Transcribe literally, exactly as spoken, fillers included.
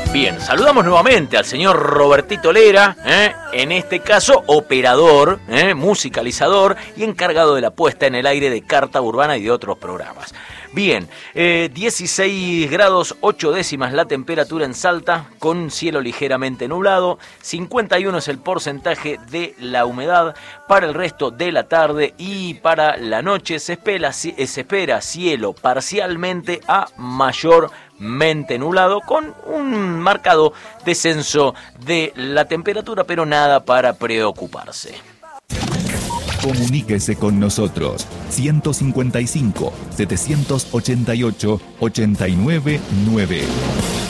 Bien, saludamos nuevamente al señor Robertito Lera, ¿eh? En este caso operador, ¿eh? musicalizador y encargado de la puesta en el aire de Carta Urbana y de otros programas. Bien, eh, dieciséis grados ocho décimas la temperatura en Salta, con cielo ligeramente nublado, cincuenta y uno es el porcentaje de la humedad. Para el resto de la tarde y para la noche se espera, se espera cielo parcialmente a mayormente nublado, con un marcado descenso de la temperatura, pero nada para preocuparse. Comuníquese con nosotros ciento cincuenta y cinco, setecientos ochenta y ocho, ochenta y nueve nueve.